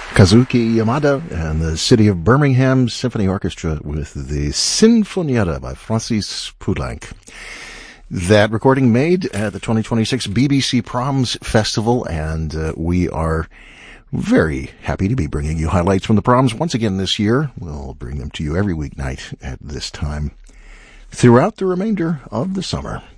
Kazuki Yamada and the City of Birmingham Symphony Orchestra with the Sinfonietta by Francis Poulenc. That recording made at the 2026 BBC Proms Festival, and we are very happy to be bringing you highlights from the proms once again this year. We'll bring them to you every weeknight at this time throughout the remainder of the summer.